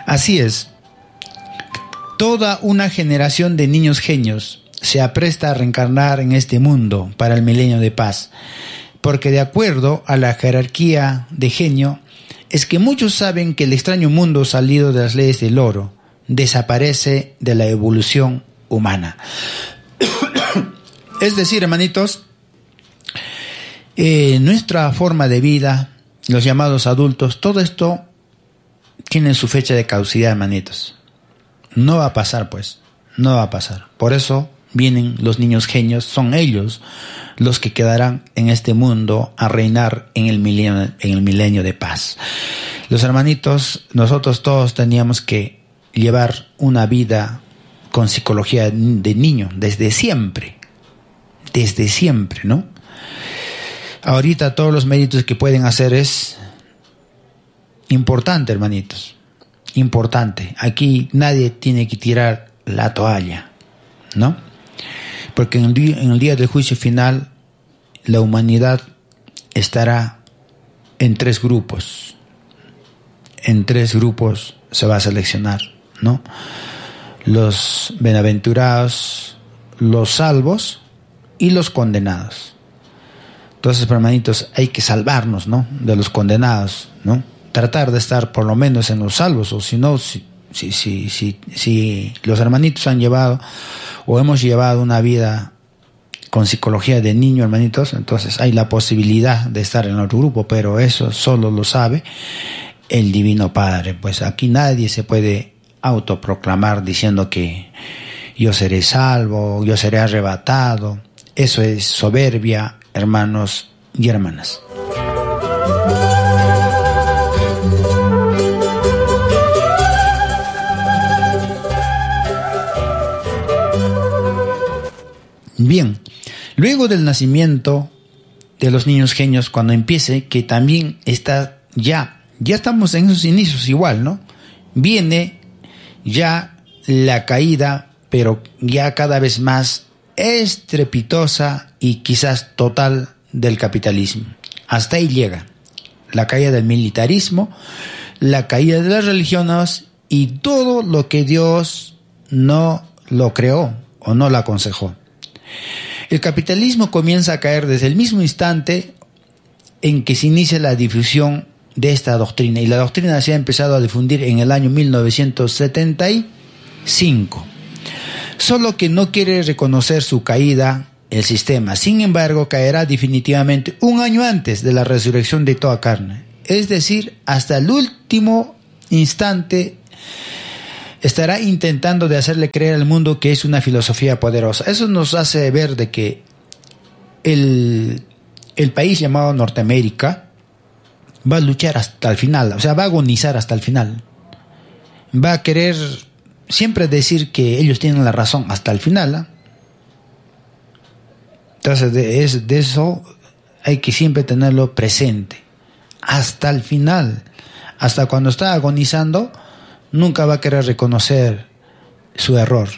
Así es. Toda una generación de niños genios se apresta a reencarnar en este mundo para el milenio de paz, porque de acuerdo a la jerarquía de genio, es que muchos saben que el extraño mundo salido de las leyes del oro desaparece de la evolución humana. Es decir, hermanitos, nuestra forma de vida, los llamados adultos, todo esto tiene su fecha de caducidad, hermanitos. No va a pasar, pues, no va a pasar. Por eso vienen los niños genios, son ellos los que quedarán en este mundo a reinar en el milenio de paz. Los hermanitos, nosotros todos teníamos que llevar una vida con psicología de niño, desde siempre, ¿no? Ahorita todos los méritos que pueden hacer es importante, hermanitos, importante. Aquí nadie tiene que tirar la toalla, ¿no? Porque en el día del juicio final, la humanidad estará en 3 grupos. En 3 grupos se va a seleccionar, ¿no? Los bienaventurados, los salvos y los condenados. Entonces, hermanitos, hay que salvarnos, ¿no?, de los condenados, ¿no? Tratar de estar por lo menos en los salvos, o si no, si los hermanitos han llevado o hemos llevado una vida con psicología de niño, hermanitos, entonces hay la posibilidad de estar en otro grupo, pero eso solo lo sabe el Divino Padre. Pues aquí nadie se puede autoproclamar diciendo que yo seré salvo, yo seré arrebatado. Eso es soberbia, hermanos y hermanas. Bien, luego del nacimiento de los niños genios, cuando empiece, que también está ya estamos en esos inicios igual, ¿no? Viene ya la caída, pero ya cada vez más estrepitosa y quizás total del capitalismo. Hasta ahí llega la caída del militarismo, la caída de las religiones y todo lo que Dios no lo creó o no lo aconsejó. El capitalismo comienza a caer desde el mismo instante en que se inicia la difusión de esta doctrina, y la doctrina se ha empezado a difundir en el año 1975. Solo que no quiere reconocer su caída el sistema. Sin embargo, caerá definitivamente un año antes de la resurrección de toda carne. Es decir, hasta el último instante estará intentando de hacerle creer al mundo que es una filosofía poderosa. Eso nos hace ver de que el país llamado Norteamérica va a luchar hasta el final, o sea, va a agonizar hasta el final. Va a querer siempre decir que ellos tienen la razón hasta el final, ¿eh? Entonces, de eso hay que siempre tenerlo presente. Hasta el final, hasta cuando está agonizando, nunca va a querer reconocer su error.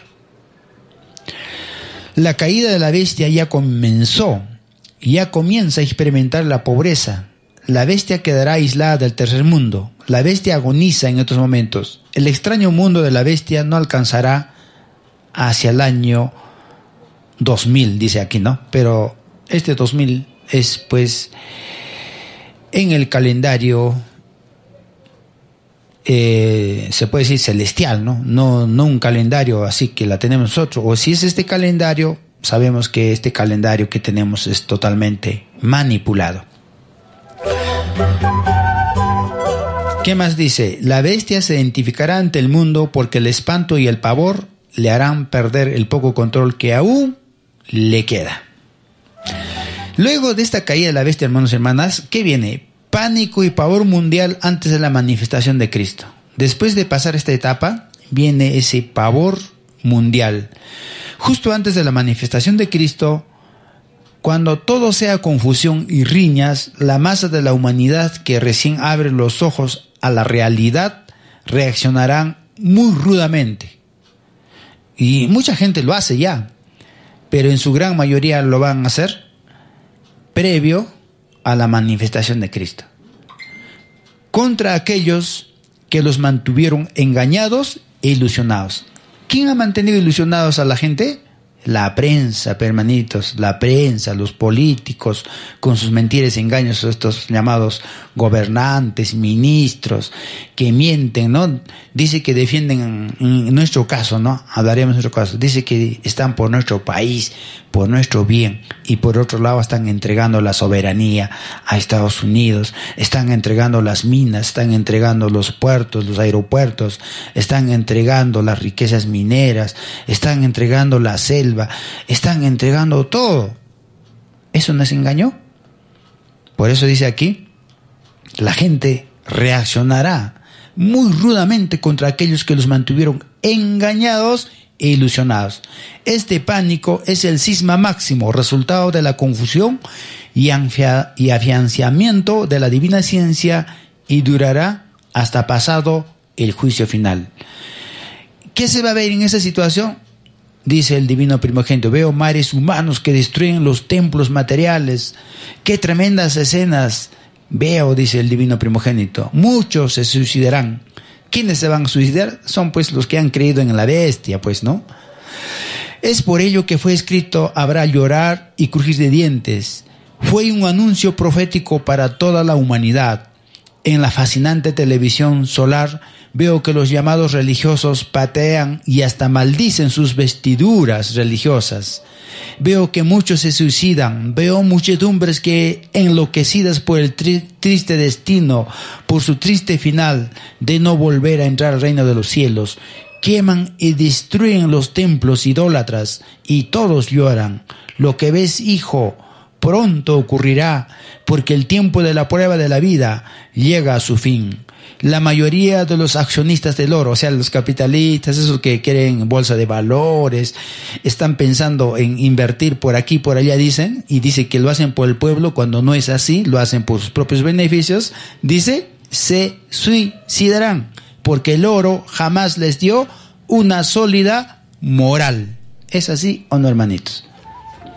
La caída de la bestia ya comenzó, ya comienza a experimentar la pobreza. La bestia quedará aislada del tercer mundo. La bestia agoniza en estos momentos. El extraño mundo de la bestia no alcanzará hacia el año 2000, dice aquí, ¿no? Pero este 2000 es, pues, en el calendario, se puede decir celestial, ¿no? No un calendario así que la tenemos nosotros. O si es este calendario, sabemos que este calendario que tenemos es totalmente manipulado. ¿Qué más dice? La bestia se identificará ante el mundo porque el espanto y el pavor le harán perder el poco control que aún le queda. Luego de esta caída de la bestia, hermanos y hermanas, ¿qué viene? Pánico y pavor mundial antes de la manifestación de Cristo. Después de pasar esta etapa, viene ese pavor mundial. Justo antes de la manifestación de Cristo, cuando todo sea confusión y riñas, la masa de la humanidad que recién abre los ojos a la realidad reaccionarán muy rudamente. Y mucha gente lo hace ya, pero en su gran mayoría lo van a hacer previo a la manifestación de Cristo. Contra aquellos que los mantuvieron engañados e ilusionados. ¿Quién ha mantenido ilusionados a la gente? La prensa, hermanitos, la prensa, los políticos, con sus mentiras y engaños, estos llamados gobernantes, ministros, que mienten, ¿no? Dice que defienden, en nuestro caso, ¿no? Hablaremos de nuestro caso. Dice que están por nuestro país, por nuestro bien, y por otro lado están entregando la soberanía a Estados Unidos, están entregando las minas, están entregando los puertos, los aeropuertos, están entregando las riquezas mineras, están entregando la selva, están entregando todo. ¿Eso nos engañó? Por eso dice aquí, la gente reaccionará muy rudamente contra aquellos que los mantuvieron engañados e ilusionados. Este pánico es el cisma máximo, resultado de la confusión y afianzamiento de la divina ciencia, y durará hasta pasado el juicio final. ¿Qué se va a ver en esa situación? Dice el divino primogénito: veo mares humanos que destruyen los templos materiales. ¡Qué tremendas escenas veo!, dice el divino primogénito. Muchos se suicidarán. ¿Quiénes se van a suicidar? Son pues los que han creído en la bestia, pues, ¿no? Es por ello que fue escrito: habrá llorar y crujir de dientes. Fue un anuncio profético para toda la humanidad. En la fascinante televisión solar veo que los llamados religiosos patean y hasta maldicen sus vestiduras religiosas. Veo que muchos se suicidan. Veo muchedumbres que, enloquecidas por el triste destino, por su triste final de no volver a entrar al reino de los cielos, queman y destruyen los templos idólatras, y todos lloran. Lo que ves, hijo, pronto ocurrirá, porque el tiempo de la prueba de la vida llega a su fin. La mayoría de los accionistas del oro, o sea, los capitalistas, esos que quieren bolsa de valores, están pensando en invertir por aquí, por allá, dicen, y dice que lo hacen por el pueblo, cuando no es así, lo hacen por sus propios beneficios. Dice, se suicidarán, porque el oro jamás les dio una sólida moral. ¿Es así o no, hermanitos?